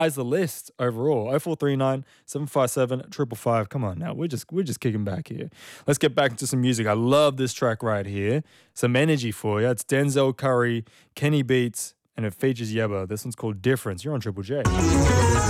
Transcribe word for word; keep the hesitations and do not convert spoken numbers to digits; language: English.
as the list overall. oh four three nine, seven five seven, five five five. Come on now. We're just we're just kicking back here. Let's get back into some music. I love this track right here. Some energy for you. It's Denzel Curry, Kenny Beats, and it features Yebba. This one's called Difference. You're on Triple J.